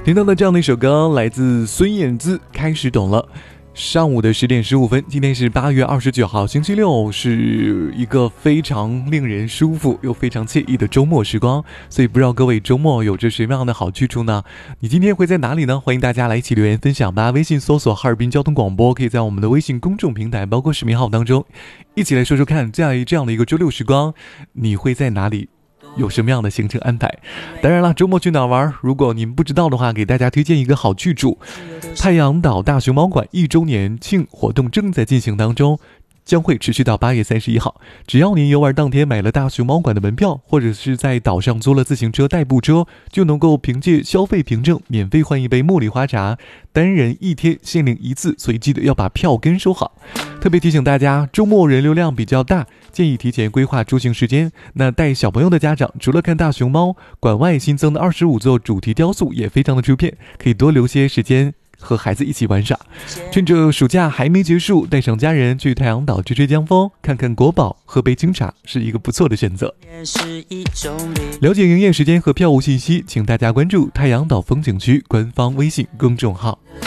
听到的这样的一首歌来自孙燕姿，开始懂了。上午的10点15分，今天是8月29号，星期六，是一个非常令人舒服又非常惬意的周末时光。所以不知道各位周末有着什么样的好去处呢？你今天会在哪里呢？欢迎大家来一起留言分享吧。微信搜索哈尔滨交通广播，可以在我们的微信公众平台包括视频号当中一起来说说看，这样的一个周六时光，你会在哪里？有什么样的行程安排？当然了，周末去哪玩？如果您不知道的话，给大家推荐一个好去处。太阳岛大熊猫馆1周年庆活动正在进行当中，将会持续到8月31号。只要您游玩当天买了大熊猫馆的门票，或者是在岛上租了自行车代步车，就能够凭借消费凭证免费换一杯茉莉花茶，单人1天限领1次，所以记得要把票根收好。特别提醒大家，周末人流量比较大，建议提前规划出行时间。那带小朋友的家长，除了看大熊猫，馆外新增的25座主题雕塑也非常的出片，可以多留些时间和孩子一起玩耍。趁着暑假还没结束，带上家人去太阳岛吹吹江风，看看国宝，喝杯清茶，是一个不错的选择。了解营业时间和票务信息，请大家关注太阳岛风景区官方微信公众号。